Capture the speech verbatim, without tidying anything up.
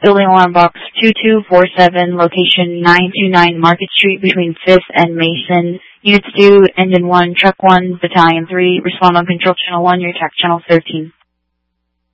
Building Alarm Box two two four seven, location nine two nine Market Street between fifth and Mason. Units two, Engine one, Truck one, Battalion three, respond on Control Channel one, your attack Channel thirteen.